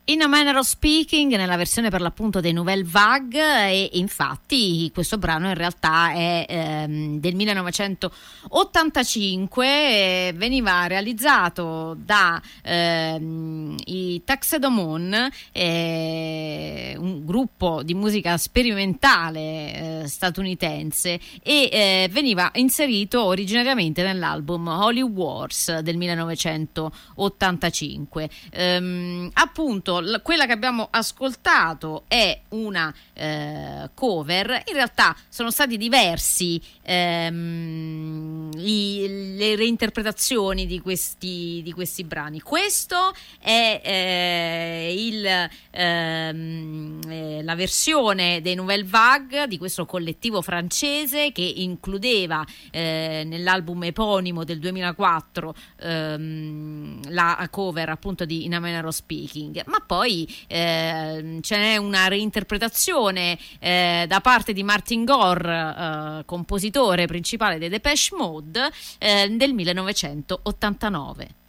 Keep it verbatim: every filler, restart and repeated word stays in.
In a Manner of Speaking, nella versione per l'appunto dei Nouvelle Vague, e infatti questo brano in realtà è ehm, del millenovecentottantacinque, eh, veniva realizzato da ehm, i Tuxedo eh, un gruppo di musica sperimentale eh, statunitense, e eh, veniva inserito originariamente nell'album Holy Wars del millenovecentottantacinque. Ehm, appunto quella che abbiamo ascoltato è una eh, cover. In realtà sono stati diversi ehm, i, le reinterpretazioni di questi, di questi brani. Questo è eh, il, ehm, eh, la versione dei Nouvelle Vague, di questo collettivo francese che includeva eh, nell'album eponimo del duemilaquattro ehm, la cover appunto di In a Manner of Speaking. Ma poi eh, ce n'è una reinterpretazione eh, da parte di Martin Gore, eh, compositore principale dei Depeche Mode, eh, del millenovecentottantanove.